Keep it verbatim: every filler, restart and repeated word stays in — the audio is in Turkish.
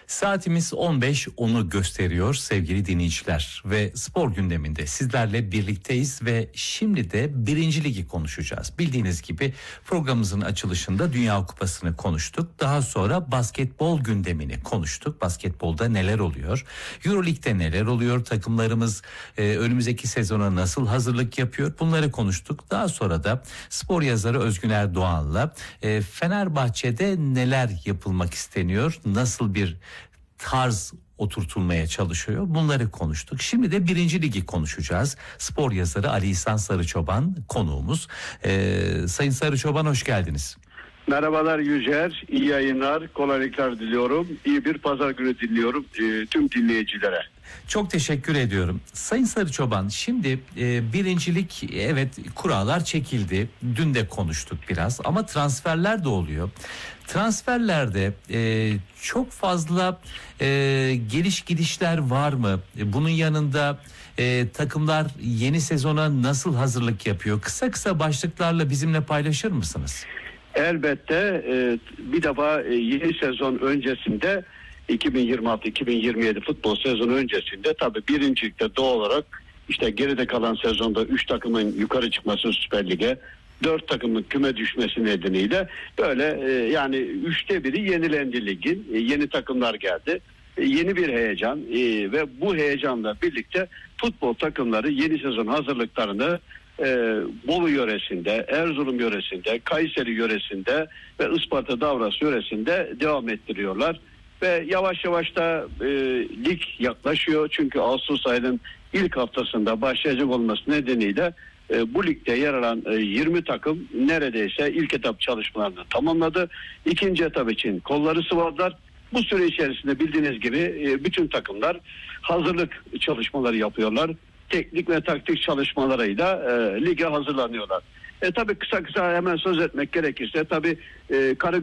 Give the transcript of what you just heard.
Saatimiz on beş onu gösteriyor sevgili dinleyiciler ve spor gündeminde sizlerle birlikteyiz ve şimdi de birinci ligi konuşacağız. Bildiğiniz gibi programımızın açılışında Dünya Kupası'nı konuştuk. Daha sonra basketbol gündemini konuştuk. Basketbolda neler oluyor? Euroleague'de neler oluyor? Takımlarımız e, önümüzdeki sezona nasıl hazırlık yapıyor? Bunları konuştuk. Daha sonra da spor yazarı Özgün Erdoğan'la e, Fenerbahçe'de neler yapılmak isteniyor? Nasıl bir tarz oturtulmaya çalışıyor? Bunları konuştuk. Şimdi de birinci ligi konuşacağız. Spor yazarı Ali İhsan Sarıçoban konuğumuz. Ee, Sayın Sarıçoban hoş geldiniz. Merhabalar Yücer, iyi yayınlar, kolaylıklar diliyorum. İyi bir pazar günü diliyorum e, tüm dinleyicilere. Çok teşekkür ediyorum. Sayın Sarıçoban, şimdi e, birincilik, evet, kurallar çekildi. Dün de konuştuk biraz ama transferler de oluyor. Transferlerde e, çok fazla e, geliş gidişler var mı? E, bunun yanında e, takımlar yeni sezona nasıl hazırlık yapıyor? Kısa kısa başlıklarla bizimle paylaşır mısınız? Elbette e, bir defa e, yeni sezon öncesinde iki bin yirmi altı iki bin yirmi yedi futbol sezonu öncesinde tabii birincilikte doğal olarak işte geride kalan sezonda üç takımın yukarı çıkması Süper Lig'e, dört takımın küme düşmesi nedeniyle böyle e, yani üçte biri yenilendi ligin. E, yeni takımlar geldi. E, yeni bir heyecan e, ve bu heyecanla birlikte futbol takımları yeni sezon hazırlıklarını e, Bolu yöresinde, Erzurum yöresinde, Kayseri yöresinde ve Isparta Davras yöresinde devam ettiriyorlar. Ve yavaş yavaş da e, lig yaklaşıyor. Çünkü Ağustos ayının ilk haftasında başlayacak olması nedeniyle e, bu ligde yer alan e, yirmi takım neredeyse ilk etap çalışmalarını tamamladı. İkinci etap için kolları sıvadılar. Bu süre içerisinde bildiğiniz gibi e, bütün takımlar hazırlık çalışmaları yapıyorlar. Teknik ve taktik çalışmalarıyla e, lige hazırlanıyorlar. E tabii kısa kısa hemen söz etmek gerekirse tabii e,